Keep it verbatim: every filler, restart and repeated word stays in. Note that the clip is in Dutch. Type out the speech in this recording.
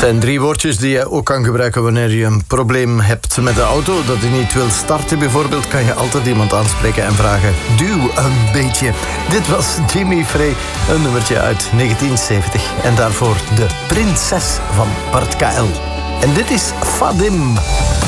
zijn drie woordjes die je ook kan gebruiken wanneer je een probleem hebt met de auto. Dat je niet wil starten bijvoorbeeld, kan je altijd iemand aanspreken en vragen: duw een beetje. Dit was Jimmy Frey, een nummertje uit negentien zeventig. En daarvoor de prinses van Bart K L. En dit is Fadim.